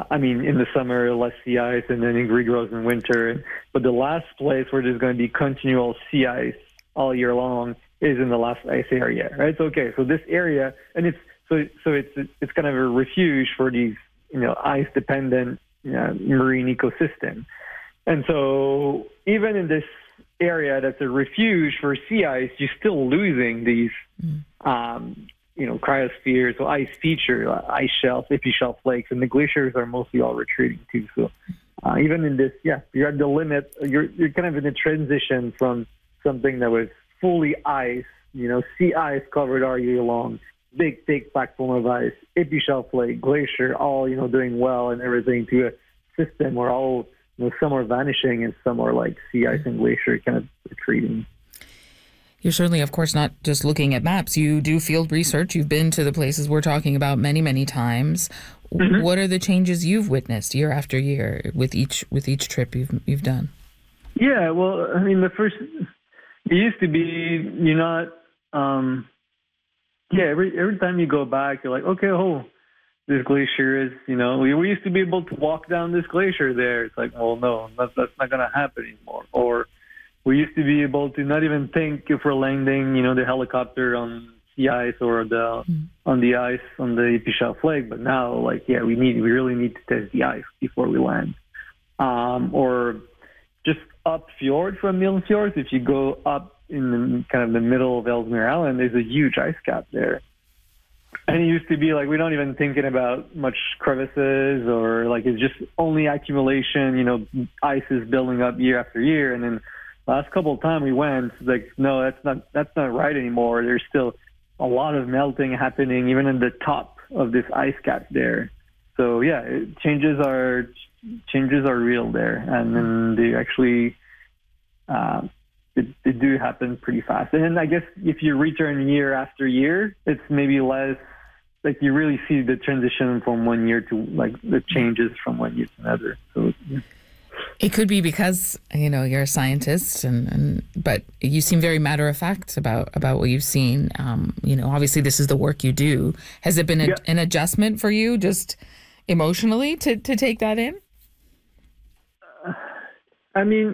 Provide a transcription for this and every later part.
I mean, in the summer, less sea ice, and then it regrows in winter. But the last place where there's going to be continual sea ice all year long is in the last ice area, right? So, okay, so this area, and it's kind of a refuge for these, ice-dependent marine ecosystem. And so even in this area that's a refuge for sea ice, you're still losing these, cryospheres, so ice feature, ice shelves, epishelf lakes, and the glaciers are mostly all retreating too. So even in this, you're at the limit. You're kind of in a transition from something that was fully ice, sea ice covered all year long, big, thick platform of ice, epishelf lake, glacier, all, doing well and everything, to a system where all, some are vanishing and some are like sea ice and glacier kind of retreating. You're certainly, of course, not just looking at maps. You do field research. You've been to the places we're talking about many, many times. Mm-hmm. What are the changes you've witnessed year after year with each trip you've done? Yeah, well, I mean, it used to be you're not. Every time you go back, you're like, okay, this glacier is, we used to be able to walk down this glacier there. It's like, well, no, that's not going to happen anymore. Or we used to be able to not even think if we're landing, the helicopter on sea ice or on the ice on the epishelf lake. But now, we really need to test the ice before we land. Or just up fjord from Milne Fjord, if you go up in kind of the middle of Ellesmere Island, there's a huge ice cap there. And it used to be we're not even thinking about much crevices or it's just only accumulation, ice is building up year after year. And then last couple of times we went, no, that's not right anymore. There's still a lot of melting happening even in the top of this ice cap there. So changes are real there. And then they actually, they do happen pretty fast. And then I guess if you return year after year, it's maybe less, you really see the transition from one year to the changes from one year to another. So it could be because, you're a scientist but you seem very matter of fact about what you've seen. Obviously this is the work you do. Has it been an adjustment for you just emotionally to take that in? I mean,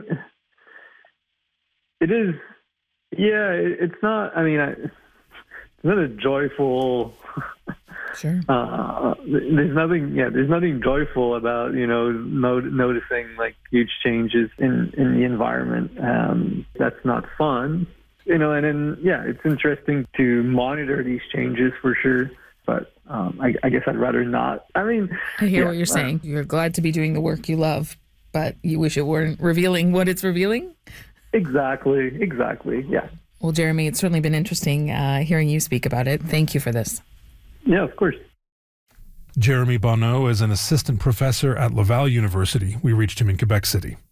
it is. Yeah, it's not. I mean, it's not a joyful. Sure. There's nothing joyful about noticing huge changes in the environment. That's not fun. And then it's interesting to monitor these changes for sure. But I guess I'd rather not. I mean, I hear what you're saying. You're glad to be doing the work you love, but you wish it weren't revealing what it's revealing? Exactly, yeah. Well, Jeremy, it's certainly been interesting hearing you speak about it. Thank you for this. Yeah, of course. Jeremy Bonneau is an assistant professor at Laval University. We reached him in Quebec City.